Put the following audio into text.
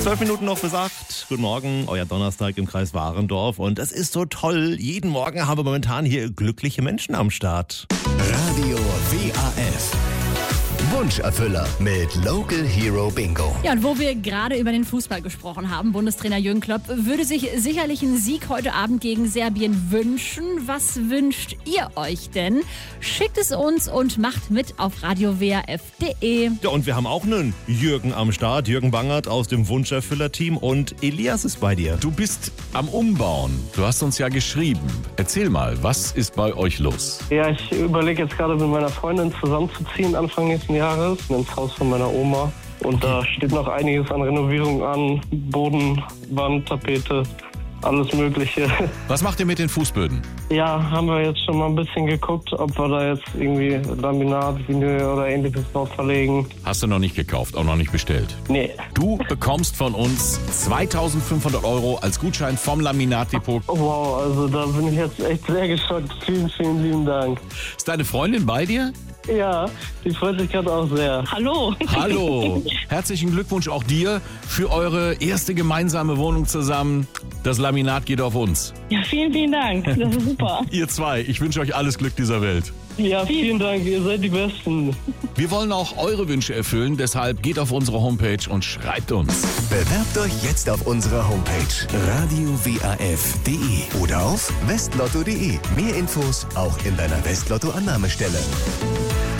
12 Minuten noch bis 8. Guten Morgen, euer Donnerstag im Kreis Warendorf. Und es ist so toll. Jeden Morgen haben wir momentan hier glückliche Menschen am Start. Radio WAF. Wunscherfüller mit Local Hero Bingo. Ja, und wo wir gerade über den Fußball gesprochen haben, Bundestrainer Jürgen Klopp würde sich sicherlich einen Sieg heute Abend gegen Serbien wünschen. Was wünscht ihr euch denn? Schickt es uns und macht mit auf radiowaf.de. Ja, und wir haben auch einen Jürgen am Start. Jürgen Bangert aus dem Wunscherfüller-Team. Und Elias ist bei dir. Du bist am Umbauen. Du hast uns ja geschrieben. Erzähl mal, was ist bei euch los? Ja, ich überlege jetzt gerade mit meiner Freundin zusammenzuziehen Anfang nächsten Jahres ins Haus von meiner Oma. Und da steht noch einiges an Renovierung an. Boden, Wand, Tapete, alles Mögliche. Was macht ihr mit den Fußböden? Ja, haben wir jetzt schon mal ein bisschen geguckt, ob wir da jetzt irgendwie Laminat, Vinyl oder ähnliches drauf verlegen. Hast du noch nicht gekauft, auch noch nicht bestellt? Nee. Du bekommst von uns 2.500 € als Gutschein vom Laminat-Depot. Oh, wow, also da bin ich jetzt echt sehr geschockt. Vielen, vielen lieben Dank. Ist deine Freundin bei dir? Ja, die freut sich gerade auch sehr. Hallo. Hallo. Herzlichen Glückwunsch auch dir für eure erste gemeinsame Wohnung zusammen. Das Laminat geht auf uns. Ja, vielen, vielen Dank. Das ist super. Ihr zwei, ich wünsche euch alles Glück dieser Welt. Ja, vielen Dank, ihr seid die Besten. Wir wollen auch eure Wünsche erfüllen, deshalb geht auf unsere Homepage und schreibt uns. Bewerbt euch jetzt auf unserer Homepage radiowaf.de oder auf westlotto.de. Mehr Infos auch in deiner Westlotto-Annahmestelle.